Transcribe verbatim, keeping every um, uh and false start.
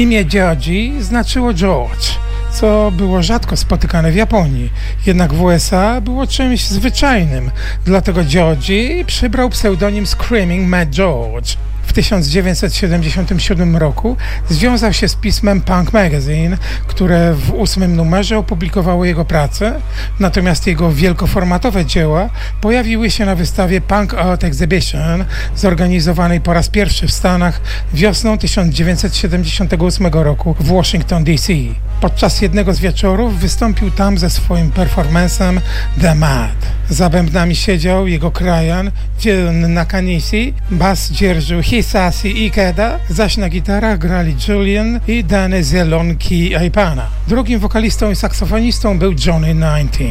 Imię Georgie znaczyło George, co było rzadko spotykane w Japonii. Jednak w U S A było czymś zwyczajnym, dlatego Georgie przybrał pseudonim Screaming Mad George. W tysiąc dziewięćset siedemdziesiątym siódmym roku związał się z pismem Punk Magazine, które w ósmym numerze opublikowało jego pracę, natomiast jego wielkoformatowe dzieła pojawiły się na wystawie Punk Art Exhibition, zorganizowanej po raz pierwszy w Stanach wiosną tysiąc dziewięćset siedemdziesiątego ósmego roku w Washington D C. Podczas jednego z wieczorów wystąpił tam ze swoim performancem The Mad. Za bębnami siedział jego krajan Jun Nakanishi, bas dzierżył Hisashi Ikeda, zaś na gitarach grali Julian i Danny Zelonki Aipana. Drugim wokalistą i saksofonistą był Johnny dziewiętnaście.